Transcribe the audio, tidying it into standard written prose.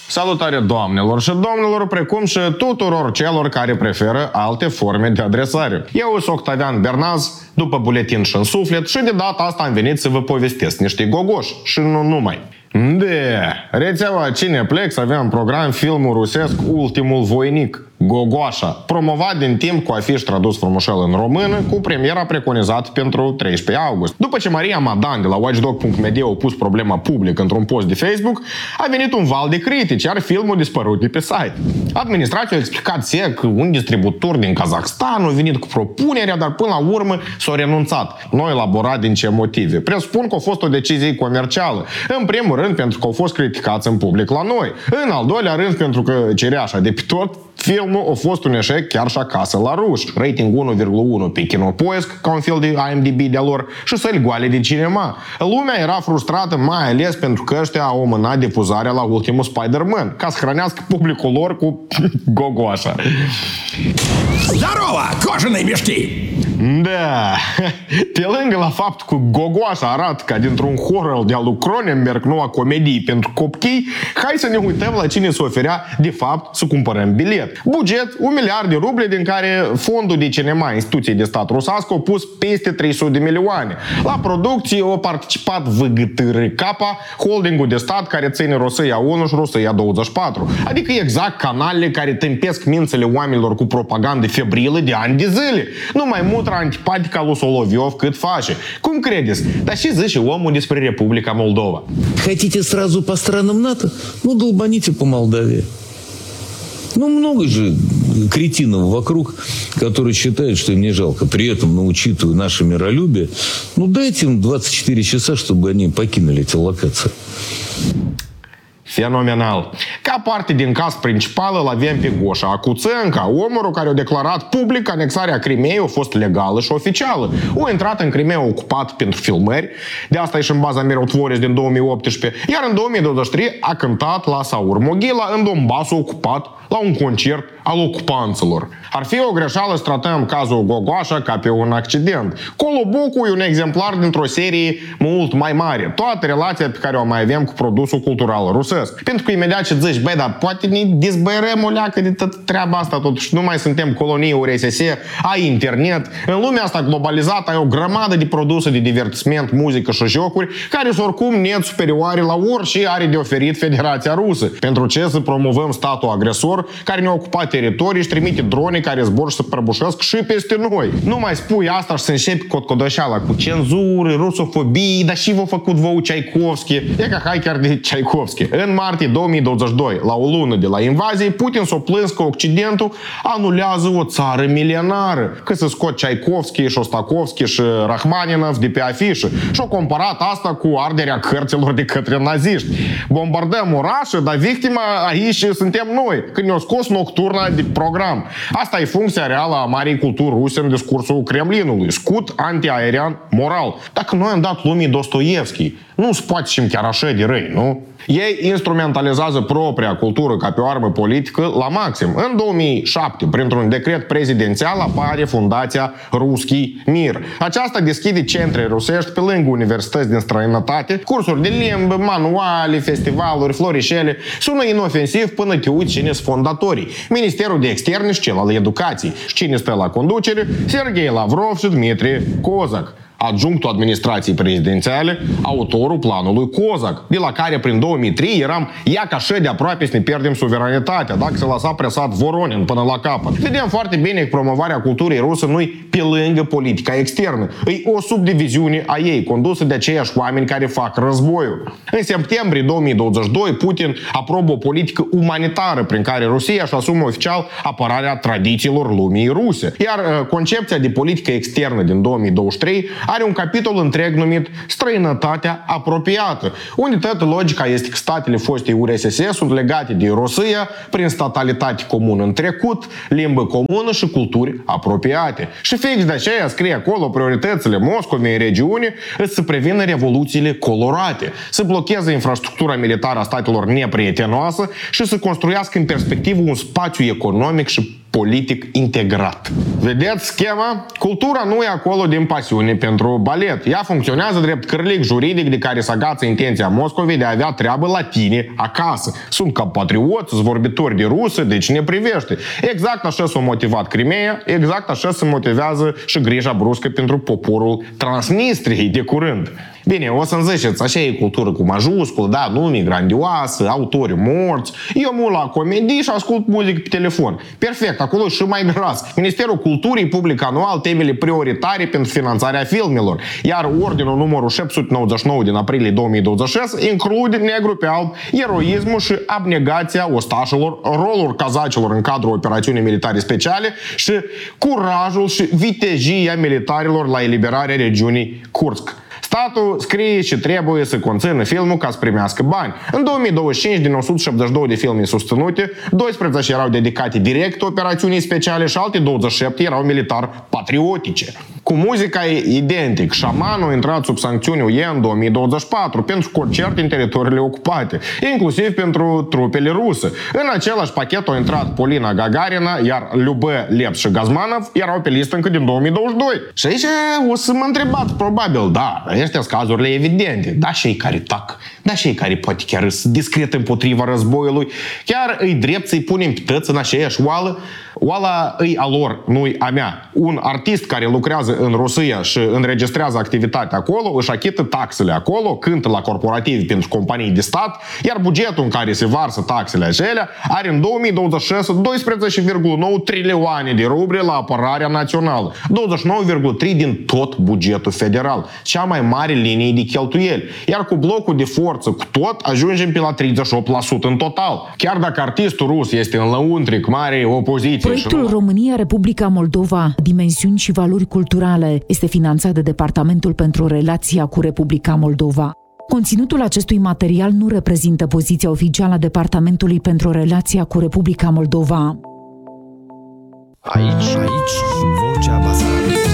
Salutare doamnelor și domnilor, precum și tuturor celor care preferă alte forme de adresare. Eu sunt Octavian Bernaz, după buletin și în suflet, și de data asta am venit să vă povestesc niște gogoși și nu numai. De rețeaua Cineplex avea în program filmul rusesc Ultimul voinic, Gogoașa, promovat din timp cu afiș tradus frumușel în română, cu premiera preconizată pentru 13 august. După ce Maria Madan de la watchdog.media a pus problema public într-un post de Facebook, a venit un val de critici, iar filmul dispărut de pe site. Administrația a explicat sec că un distribuitor din Kazakhstan a venit cu propunerea, dar până la urmă s-a renunțat. Nu a elaborat din ce motive. Presupun că a fost o decizie comercială. În primul rând pentru că au fost criticați în public la noi. În al doilea rând pentru că cireașa de pe tot, filmul a fost un eșec chiar și acasă la ruși. Rating 1,1 pe Kinopoisk, ca un fel de IMDb de-a lor, și săli goale de cinema. Lumea era frustrată, mai ales pentru că ăștia au amânat difuzarea la ultimul Spider-Man, ca să hrănească publicul lor cu gogoașa. Здорово, кожаные мешки! Da, pe lângă la fapt că gogoașa arată ca dintr-un horror de-a lui Cronenberg, noua comedie pentru copii, hai să ne uităm la cine se oferea de fapt să cumpărăm bilet. Buget, 1 miliard de ruble, din care fondul de cinema instituției de stat rusească a pus peste 300 de milioane. La producție a participat VGTRK, holdingul de stat care ține Rosia 1 și Rosia 24. Adică exact canalele care tâmpesc mințele oamenilor cu propagandă febrilă de ani de zile. Numai mutra antipatica lui Soloviov cât face. Cum credeți? Dar și zice omul despre Republica Moldova. Хотите сразу по странам НАТО? Ну, долбаните по Молдавии. Ну, много же кретинов вокруг, которые считают, что им не жалко. При этом, учитывая наше миролюбие, дайте им 24 часа, чтобы они покинули эти локации. Fenomenal. Ca parte din caz principal îl avem pe Goșa Acuțenca, omul care a declarat public că anexarea Crimeei a fost legală și oficială. A intrat în Crimea ocupat pentru filmări, de asta e și în baza Mirotvoris din 2018, iar în 2023 a cântat la Saur Moghila în Donbassul ocupat la un concert al ocupanților. Ar fi o greșeală să tratăm cazul Gogoașa ca pe un accident. Colobucu e un exemplar dintr-o serie mult mai mare. Toată relația pe care o mai avem cu produsul cultural rusesc. Pentru că imediat ce zici, băi, dar poate ne dezbărăm o leacă de tot treaba asta, totuși nu mai suntem colonii URSS, ai internet. În lumea asta globalizată ai o grămadă de produse de divertisment, muzică și jocuri care sunt oricum net superioare la orice are de oferit Federația Rusă. Pentru ce să promovăm statul agresor care ne-a ocupat teritorii și trimite drone care zbor și să prăbușesc și peste noi. Nu mai spui asta și să începi cotcodoșeala cu cenzură, rusofobie, dar și v-a făcut vouă Tchaikovsky. E ca hai chiar de Tchaikovsky. În martie 2022, la o lună de la invazie, Putin s-a plâns că Occidentul anulează o țară milenară. Că să scot Tchaikovsky, Shostakovsky și Rachmaninov de pe afișă. Și-a comparat asta cu arderea cărților de către naziști. Bombardăm orașe, dar victima aici suntem noi. Când ne-a scos nocturna de program. Asta e funcția reală a marii culturi ruse în discursul Kremlinului. Scut antiaerian moral. Dacă noi am dat lumii Dostoevski, nu se poate și chiar așa de răi, nu? Ei instrumentalizează propria cultură ca pe o armă politică la maxim. În 2007, printr-un decret prezidențial, apare Fundația Ruski Mir. Aceasta deschide centre rusești pe lângă universități din străinătate, cursuri de limbă, manuale, festivaluri, florișele. Sună inofensiv până te uiți cine sunt fondatorii. Ministerul de Externe și cel al Educației. Și cine stă la conducere? Sergei Lavrov și Dmitri Kozak, adjunctul administrației prezidențiale, autorul planului Kozak, de la care prin 2003 eram ia ca așa de aproape să ne pierdem suveranitatea, dacă se lăsa presat Voronin până la capăt. Vedem foarte bine că promovarea culturii ruse nu-i pe lângă politica externă. E o subdiviziune a ei, condusă de aceiași oameni care fac războiul. În septembrie 2022, Putin aprobă o politică umanitară prin care Rusia își asumă oficial apărarea tradițiilor lumii ruse. Iar concepția de politică externă din 2023 are un capitol întreg numit Străinătatea apropiată, unde toată logica este că statele fostei URSS sunt legate de Rusia prin statalitate comună în trecut, limbă comună și culturi apropiate. Și fix de aceea scrie acolo prioritățile Moscovei în regiune să prevină revoluțiile colorate, să blocheze infrastructura militară a statelor neprietenoasă și să construiască în perspectivă un spațiu economic și politic integrat. Vedeți schema? Cultura nu e acolo din pasiune pentru balet. Ea funcționează drept cârlic juridic de care se agață intenția Moscovei de a avea treabă la tine acasă. Sunt compatrioți, sunt vorbitori de rusă, deci ne privește. Exact așa s-a motivat Crimea, exact așa se motivează și grija bruscă pentru poporul Transnistriei de curând. Bine, o să-mi ziceți, așa e cultură cu majuscul, da, nume grandioasă, autori morți. Eu mă la comedii și ascult muzică pe telefon. Perfect, acolo și mai gras. Ministerul Culturii publică anual temele prioritare pentru finanțarea filmelor, iar ordinul numărul 799 din aprilie 2026 include negru pe alb eroismul și abnegația ostașilor, rolul cazacilor în cadrul operațiunii militare speciale și curajul și vitejia militarilor la eliberarea regiunii Kursk. Statul scrie și trebuie să conțină filmul ca să primească bani. În 2025, din 172 de filme susținute, 12 erau dedicate direct operațiunii speciale și alte 27 erau militar patriotice. Cu muzica e identic. Șamanul a intrat sub sancțiuni UE în 2024 pentru concert în teritoriile ocupate, inclusiv pentru trupele ruse. În același pachet au intrat Polina Gagarina, iar Lyubę, Leps și Gazmanov erau pe listă încă din 2022. Și aici o să mă întrebați, probabil, da, astea sunt cazurile evidente. Da, și ei care tac, da, și ei care poate chiar sunt discret împotriva războiului, chiar îi drept să-i punem pe tăți în aceeași oală. Oala îi a lor, nu-i a mea. Un artist care lucrează în Rusia și înregistrează activitatea acolo, își achită taxele acolo, cântă la corporativ pentru companii de stat, iar bugetul în care se varsă taxele acelea are în 2026 12,9 trilioane de ruble la apărarea națională, 29,3 din tot bugetul federal, cea mai mare linie de cheltuieli. Iar cu blocul de forță, cu tot, ajungem pe la 38% în total. Chiar dacă artistul rus este în lăuntric mare opoziție. Proiectul România-Republica Moldova, dimensiuni și valori culturale, este finanțat de Departamentul pentru Relația cu Republica Moldova. Conținutul acestui material nu reprezintă poziția oficială a Departamentului pentru Relația cu Republica Moldova. Aici, Vocea Basarabului.